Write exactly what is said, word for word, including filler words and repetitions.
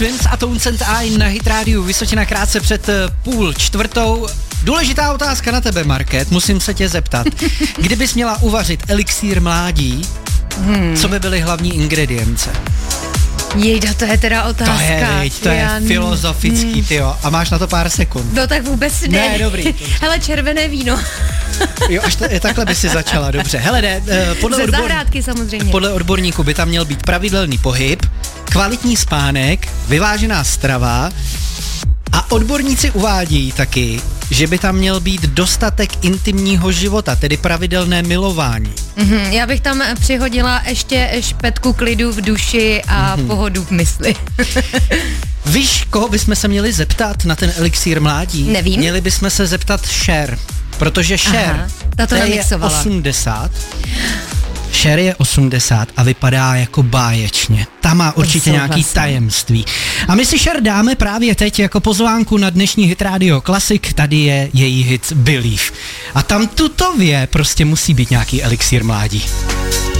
Prince a Townsend I na Hit Radio Vysočina krátce před půl čtvrtou. Důležitá otázka na tebe, Market, musím se tě zeptat. Kdybys měla uvařit elixír mládí, hmm. co by byly hlavní ingredience? Jejda, to je teda otázka. To je, viď, to Já... je filozofický, hmm. tyjo. A máš na to pár sekund. No tak vůbec ne. Ne, dobrý. Hele, červené víno. Jo, až t- takhle by si začala, dobře. Hele, ne, podle, Ze odbor... zahrádky samozřejmě. podle odborníků by tam měl být pravidelný pohyb, kvalitní spánek, vyvážená strava a odborníci uvádějí taky, že by tam měl být dostatek intimního života, tedy pravidelné milování. Mm-hmm, já bych tam přihodila ještě špetku klidu v duši a mm-hmm. pohodu v mysli. Víš, koho bychom se měli zeptat na ten elixír mládí? Nevím. Měli bychom se zeptat Cher, protože Cher, ta to je osmdesát. Cher je osmdesát a vypadá jako báječně. Ta má určitě nějaký tajemství. A my si Cher dáme právě teď jako pozvánku na dnešní Hit Radio Classic. Tady je její hit Believe. A tam tutově prostě musí být nějaký elixír mládí.